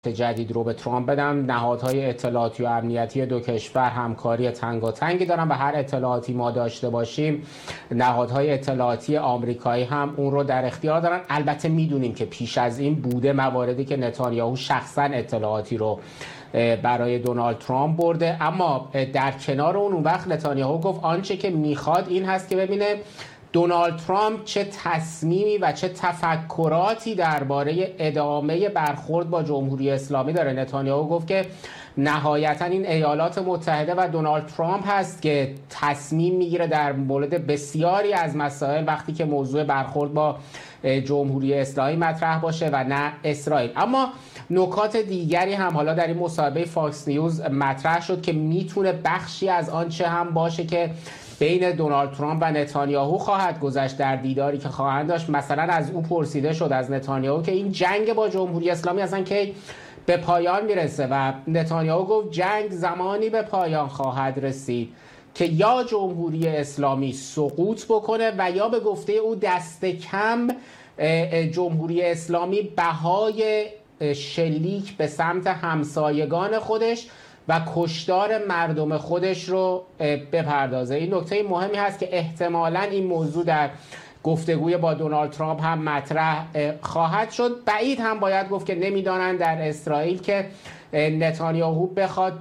جدید رو به ترامپ بدم. نهادهای اطلاعاتی و امنیتی دو کشور همکاری تنگاتنگی دارن و هر اطلاعاتی ما داشته باشیم نهادهای اطلاعاتی آمریکایی هم اون رو در اختیار دارن. البته میدونیم که پیش از این بوده مواردی که نتانیاهو شخصا اطلاعاتی رو برای دونالد ترامپ برده، اما در کنار اون وقت نتانیاهو گفت آنچه که میخواد این هست که ببینه دونالد ترامپ چه تصمیمی و چه تفکراتی درباره ادامه برخورد با جمهوری اسلامی داره. نتانیاهو گفت که نهایتا این ایالات متحده و دونالد ترامپ هست که تصمیم میگیره در مورد بسیاری از مسائل وقتی که موضوع برخورد با جمهوری اسلامی مطرح باشه و نه اسرائیل. اما نکات دیگری هم حالا در این مصاحبه فاکس نیوز مطرح شد که میتونه بخشی از آنچه هم باشه که بین دونالد ترامپ و نتانیاهو خواهد گذشت در دیداری که خواهند داشت. مثلا از او پرسیده شد از نتانیاهو که این جنگ با جمهوری اسلامی اصلا که به پایان میرسه و نتانیاهو گفت جنگ زمانی به پایان خواهد رسید که یا جمهوری اسلامی سقوط بکنه و یا به گفته او دست کم جمهوری اسلامی بهای شلیک به سمت همسایگان خودش و کشتار مردم خودش رو بپردازه. این نکته مهمی هست که احتمالاً این موضوع در گفتگوی با دونالد ترامپ هم مطرح خواهد شد. بعید هم باید گفت که نمیدانند در اسرائیل که نتانیاهو بخواد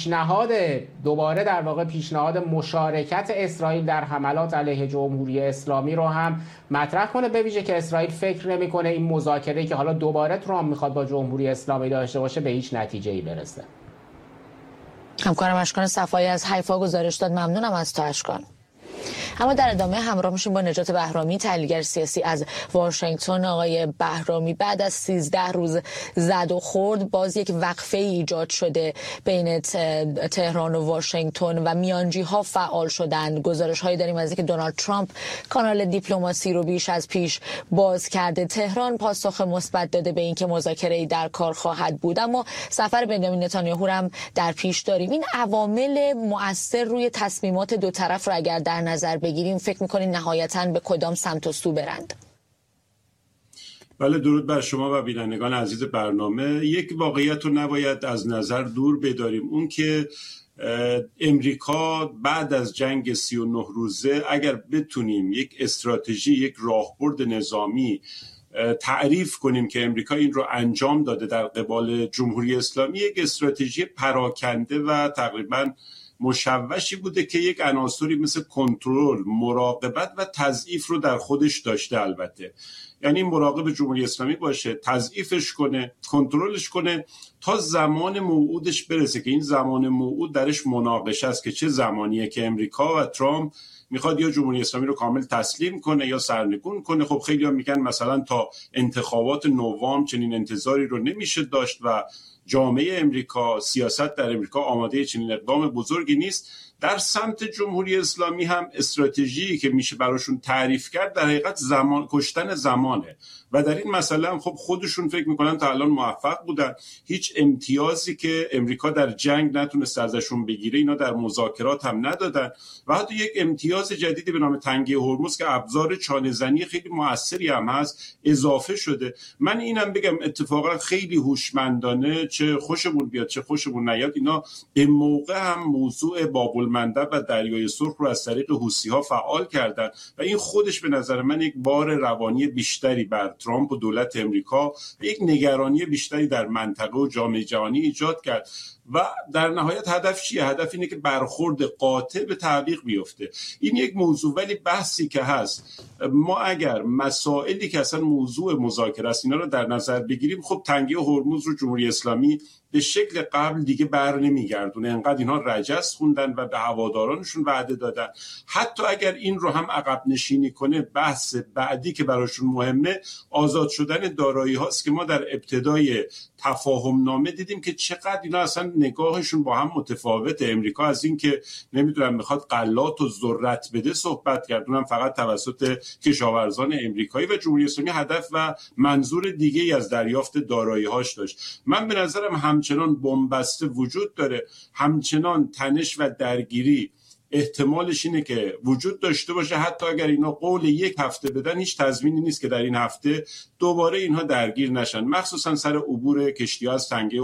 دوباره در واقع پیشنهاد مشارکت اسرائیل در حملات علیه جمهوری اسلامی رو هم مطرح کنه، به ویژه که اسرائیل فکر نمی‌کنه این مذاکره‌ای که حالا دوباره ترامپ میخواد با جمهوری اسلامی داشته باشه به هیچ نتیجه‌ای برسه. همکارم اشکان صفایی از حیفا گزارش داد. ممنونم از تو اشکان. اما در ادامه همراه میشیم با نجات بهرامی، تحلیلگر سیاسی از واشنگتن. آقای بهرامی، بعد از 13 روز زد و خورد باز یک وقفه ایجاد شده بین تهران و واشنگتن و میانجی ها فعال شدند. گزارش هایی داریم از اینکه دونالد ترامپ کانال دیپلماسی رو بیش از پیش باز کرده. تهران پاسخ مثبت داده به اینکه مذاکره‌ای در کار خواهد بود، اما سفر بنیامین نتانیاهو هم در پیش داریم. این عوامل مؤثر روی تصمیمات دو طرف رو اگر در نظر بگیریم فکر می‌کنید نهایتاً به کدام سمت و سو برند؟ بله، درود بر شما و بینندگان عزیز برنامه. یک واقعیت رو نباید از نظر دور بداریم، اون که امریکا بعد از جنگ 39 روزه اگر بتونیم یک استراتژی، یک راهبرد نظامی تعریف کنیم که امریکا این رو انجام داده در قبال جمهوری اسلامی، یک استراتژی پراکنده و تقریباً مشوشی بوده که یک عناصری مثل کنترل، مراقبت و تضعیف رو در خودش داشته. البته یعنی مراقب جمهوری اسلامی باشه، تضعیفش کنه، کنترلش کنه تا زمان موعودش برسه که این زمان موعود درش مناقشه است که چه زمانیه که امریکا و ترامپ میخواد یا جمهوری اسلامی رو کامل تسلیم کنه یا سرنگون کنه. خب خیلی ها میگن مثلا تا انتخابات نوامبر چنین انتظاری رو نمیشه داشت و جامعه امریکا، سیاست در امریکا آماده چنین اقدام بزرگی نیست. در سمت جمهوری اسلامی هم استراتژی که میشه براشون تعریف کرد در حقیقت کشتن زمانه و در این مسئله هم خب خودشون فکر میکنن تا الان موفق بودن. هیچ امتیازی که امریکا در جنگ نتونست ازشون بگیره اینا در مذاکرات هم ندادن و حتی یک امتیاز جدیدی به نام تنگه هرمز که ابزار چانه‌زنی خیلی موثری هم هست اضافه شده. من اینم بگم اتفاقا خیلی هوشمندانه، چه خوشمون بیاد چه خوشمون نیاد، اینا به موقع هم موضوع باب‌المندب و دریای سرخ رو از طریق حوثی‌ها فعال کردن و این خودش به نظر من یک بار روانی بیشتری بر ترامپ و دولت امریکا و یک نگرانی بیشتری در منطقه و جامعه جهانی ایجاد کرد و در نهایت هدف چیه؟ هدف اینه که برخورد قاطع به تعویق بیفته. این یک موضوع، ولی بحثی که هست ما اگر مسائلی که اصلا موضوع مذاکره است اینا رو در نظر بگیریم، خب تنگه هرمز رو جمهوری اسلامی به شکل قبل دیگه بر نمیگردونه. انقدر اینها رجس خوندن و به هوادارانشون وعده دادن. حتی اگر این رو هم عقب نشینی کنه، بحث بعدی که براشون مهمه آزاد شدن دارایی هاست که ما در ابتدای تفاهم نامه دیدیم که چقدر اینا اصلا نگاهشون با هم متفاوته. امریکا از این که نمیدونم میخواد غلات و ذرت بده صحبت کرد، اونم فقط توسط کشاورزان امریکایی، و جمهوری اسلامی هدف و منظور دیگه‌ای از دریافت دارایی‌هاش داشت. من به نظرم همچنان بن‌بسته وجود داره، همچنان تنش و درگیری احتمالش اینه که وجود داشته باشه حتی اگر اینا قول 1 هفته بدن هیچ تضمینی نیست که در این هفته دوباره اینها درگیر نشن، مخصوصا سر عبور کشتی‌ها از تنگه